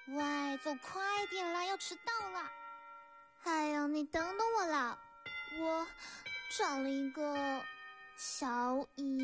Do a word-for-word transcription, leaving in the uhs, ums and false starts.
喂，走快点啦，要迟到啦！ 哎呀，你等等我啦，我长了一个小尾